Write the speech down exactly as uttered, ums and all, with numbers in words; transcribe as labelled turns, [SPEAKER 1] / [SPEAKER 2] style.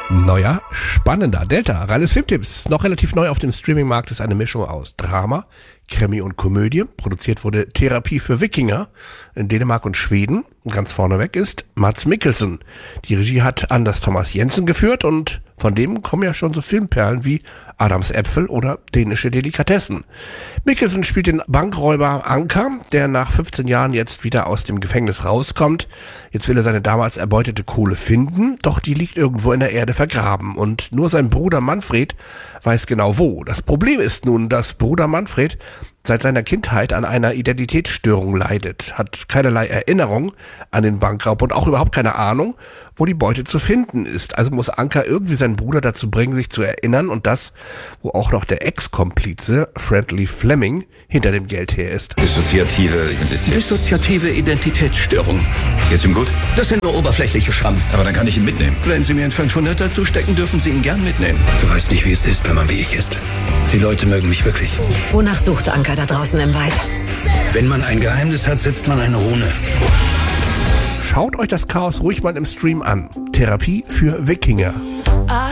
[SPEAKER 1] Neuer, spannender Delta. Reines Filmtipps. Noch relativ neu auf dem Streamingmarkt ist eine Mischung aus Drama, Krimi und Komödie. Produziert wurde Therapie für Wikinger in Dänemark und Schweden. Ganz vorneweg ist Mads Mikkelsen. Die Regie hat Anders Thomas Jensen geführt und von dem kommen ja schon so Filmperlen wie Adams Äpfel oder Dänische Delikatessen. Mikkelsen spielt den Bankräuber Anker, der nach fünfzehn Jahren jetzt wieder aus dem Gefängnis rauskommt. Jetzt will er seine damals erbeutete Kohle finden, doch die liegt irgendwo in der Erde vergraben und nur sein Bruder Manfred weiß genau wo. Das Problem ist nun, dass Bruder Manfred seit seiner Kindheit an einer Identitätsstörung leidet, hat keinerlei Erinnerung an den Bankraub und auch überhaupt keine Ahnung, wo die Beute zu finden ist. Also muss Anker irgendwie seinen Bruder dazu bringen, sich zu erinnern und das, wo auch noch der Ex-Komplize Friendly Fleming hinter dem Geld her ist.
[SPEAKER 2] Dissoziative Identität.
[SPEAKER 3] Dissoziative Identitätsstörung.
[SPEAKER 2] Geht's ihm gut?
[SPEAKER 3] Das sind nur oberflächliche Schrammen.
[SPEAKER 2] Aber dann kann ich ihn mitnehmen.
[SPEAKER 3] Wenn Sie mir einen fünfhundert dazu stecken, dürfen Sie ihn gern mitnehmen.
[SPEAKER 4] Du weißt nicht, wie es ist, wenn man wie ich ist. Die Leute mögen mich wirklich.
[SPEAKER 5] Wonach sucht Anker da draußen im Wald?
[SPEAKER 4] Wenn man ein Geheimnis hat, setzt man eine Rune.
[SPEAKER 1] Schaut euch das Chaos ruhig mal im Stream an. Therapie für Wikinger.